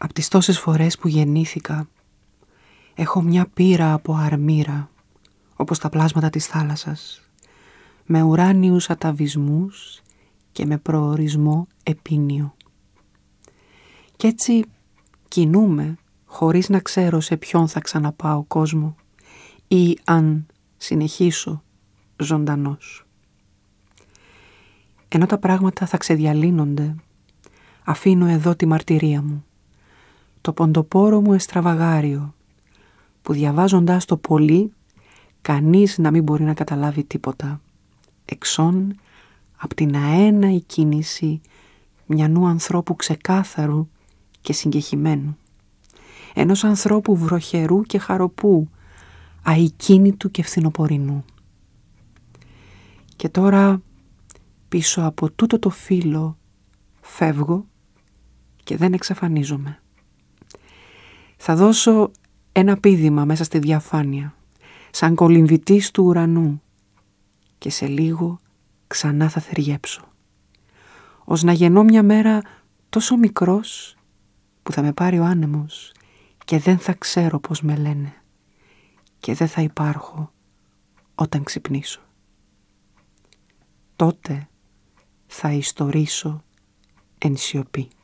Απ' τις τόσες φορές που γεννήθηκα, έχω μια πείρα από αρμύρα, όπως τα πλάσματα της θάλασσας, με ουράνιους αταβισμούς και με προορισμό επίνιο. Κι έτσι κινούμαι χωρίς να ξέρω σε ποιον θα ξαναπάω κόσμο ή αν συνεχίσω ζωντανός. Ενώ τα πράγματα θα ξεδιαλύνονται, αφήνω εδώ τη μαρτυρία μου, το ποντοπόρο μου εστραβαγάριο, που διαβάζοντας το πολύ, κανείς να μην μπορεί να καταλάβει τίποτα, εξών απ' την αέναη κίνηση μιανού ανθρώπου ξεκάθαρου και συγκεχημένου, ενός ανθρώπου βροχερού και χαροπού, αικίνητου και φθινοπορεινού. Και τώρα πίσω από τούτο το φύλλο φεύγω και δεν εξαφανίζομαι. Θα δώσω ένα πήδημα μέσα στη διαφάνεια, σαν κολυμβητής του ουρανού, και σε λίγο ξανά θα θεριέψω, ως να γεννώ μια μέρα τόσο μικρός που θα με πάρει ο άνεμος και δεν θα ξέρω πώς με λένε και δεν θα υπάρχω όταν ξυπνήσω. Τότε θα ιστορίσω εν σιωπή.